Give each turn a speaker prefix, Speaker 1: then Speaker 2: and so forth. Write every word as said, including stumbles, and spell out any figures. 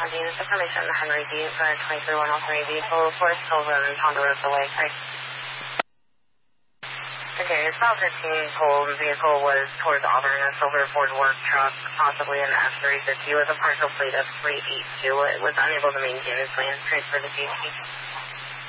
Speaker 1: Hunting. This information on the Henry D. for twenty-three one oh three vehicle, Forest Silver and Ponderosa Lake. Right. Okay, your South fifteen told vehicle was towards Auburn, a silver Ford work truck, possibly an F three fifty with a partial fleet of three eighty-two. It was unable to maintain its lane. Transfer to C H P.